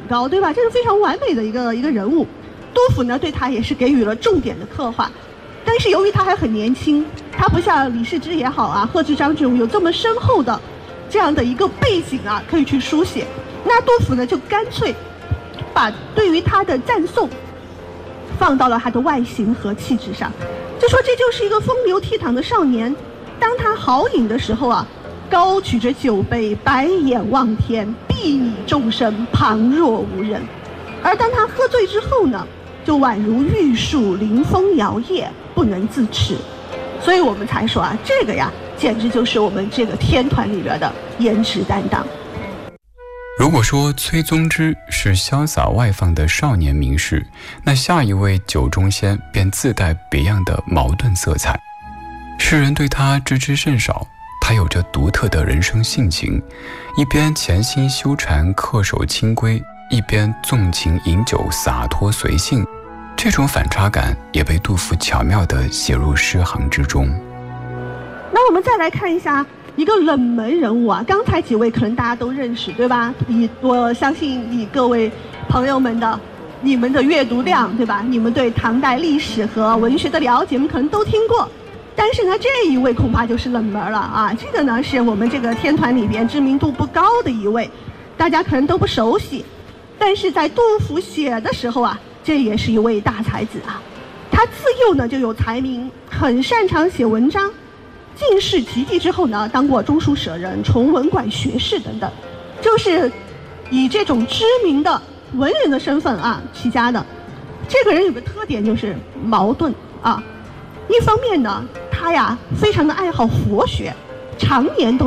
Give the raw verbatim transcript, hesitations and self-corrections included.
高，对吧？这是非常完美的一个一个人物。杜甫呢对他也是给予了重点的刻画，但是由于他还很年轻，他不像李世之也好啊，贺知章这种有这么深厚的这样的一个背景啊，可以去书写。那杜甫呢就干脆把对于他的赞颂放到了他的外形和气质上，就说这就是一个风流倜傥的少年。当他豪饮的时候啊，高举着酒杯，白眼望天，睥睨众生，旁若无人；而当他喝醉之后呢，就宛如玉树临风摇曳，不能自持。所以我们才说啊，这个呀，简直就是我们这个天团里边的颜值担当。 如果说崔宗之是潇洒外放的少年名士，那下一位酒中仙便自带别样的矛盾色彩。世人对他知之甚少，他有着独特的人生性情，一边潜心修禅恪守清规，一边纵情饮酒洒脱随性，这种反差感也被杜甫巧妙地写入诗行之中。 那我们再来看一下一个冷门人物啊，刚才几位可能大家都认识，对吧？以我相信以各位朋友们的你们的阅读量，对吧？你们对唐代历史和文学的了解，你们可能都听过。但是呢，这一位恐怕就是冷门了啊！这个呢，是我们这个天团里边知名度不高的一位，大家可能都不熟悉。但是在杜甫写的时候啊，这也是一位大才子啊。他自幼呢就有才名，很擅长写文章。进士及第之后呢，当过中书舍人、崇文馆学士等等，就是以这种知名的文人的身份啊起家的。这个人有个特点就是矛盾啊，一方面呢，他呀非常的爱好佛学，常年都